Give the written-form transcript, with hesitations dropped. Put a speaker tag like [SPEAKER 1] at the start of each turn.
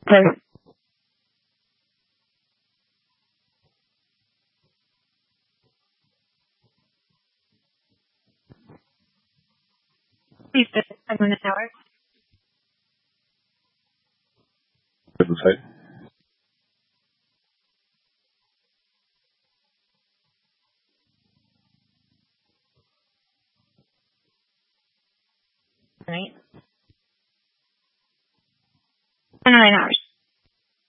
[SPEAKER 1] First, please visit 5 minutes hour.
[SPEAKER 2] Website.
[SPEAKER 1] Right? 9 hours.